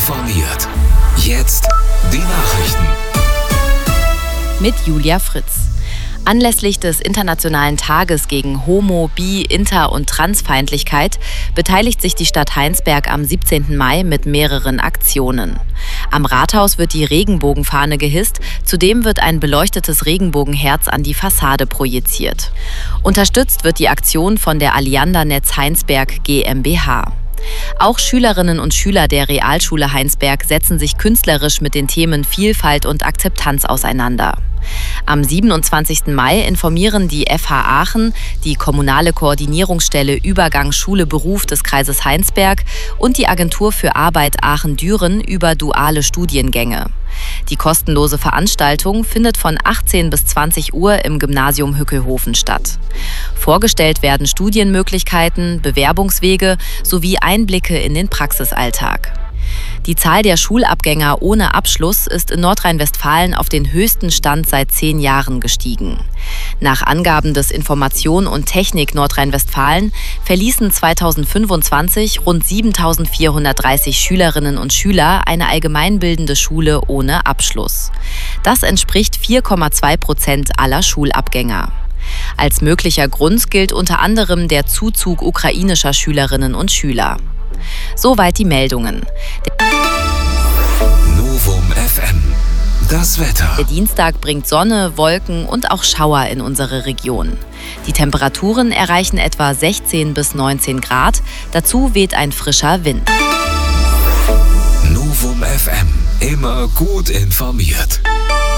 informiert. Jetzt die Nachrichten. Mit Julia Fritz. Anlässlich des Internationalen Tages gegen Homo-, Bi-, Inter- und Transfeindlichkeit beteiligt sich die Stadt Heinsberg am 17. Mai mit mehreren Aktionen. Am Rathaus wird die Regenbogenfahne gehisst, zudem wird ein beleuchtetes Regenbogenherz an die Fassade projiziert. Unterstützt wird die Aktion von der Alliander Netz Heinsberg GmbH. Auch Schülerinnen und Schüler der Realschule Heinsberg setzen sich künstlerisch mit den Themen Vielfalt und Akzeptanz auseinander. Am 27. Mai informieren die FH Aachen, die kommunale Koordinierungsstelle Übergang Schule-Beruf des Kreises Heinsberg und die Agentur für Arbeit Aachen-Düren über duale Studiengänge. Die kostenlose Veranstaltung findet von 18 bis 20 Uhr im Gymnasium Hückelhoven statt. Vorgestellt werden Studienmöglichkeiten, Bewerbungswege sowie Einblicke in den Praxisalltag. Die Zahl der Schulabgänger ohne Abschluss ist in Nordrhein-Westfalen auf den höchsten Stand seit 10 Jahren gestiegen. Nach Angaben des Information und Technik Nordrhein-Westfalen verließen 2025 rund 7.430 Schülerinnen und Schüler eine allgemeinbildende Schule ohne Abschluss. Das entspricht 4,2% aller Schulabgänger. Als möglicher Grund gilt unter anderem der Zuzug ukrainischer Schülerinnen und Schüler. Soweit die Meldungen. Novum FM. Das Wetter. Der Dienstag bringt Sonne, Wolken und auch Schauer in unsere Region. Die Temperaturen erreichen etwa 16 bis 19 Grad. Dazu weht ein frischer Wind. Novum FM. Immer gut informiert.